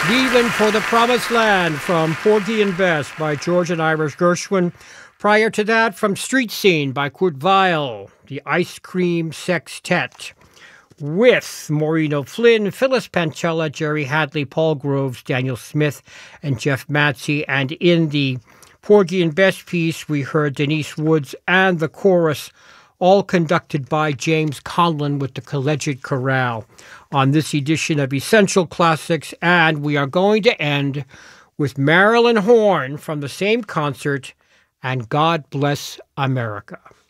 Leaving for the Promised Land from Porgy and Bess by George and Irish Gershwin. Prior to that, from Street Scene by Kurt Weill, the Ice Cream Sextet, with Maureen O'Flynn, Phyllis Pancella, Jerry Hadley, Paul Groves, Daniel Smith, and Jeff Matsey. And in the Porgy and Bess piece, we heard Denise Woods and the chorus, all conducted by James Conlon with the Collegiate Chorale on this edition of Essential Classics. And we are going to end with Marilyn Horne from the same concert, and God Bless America.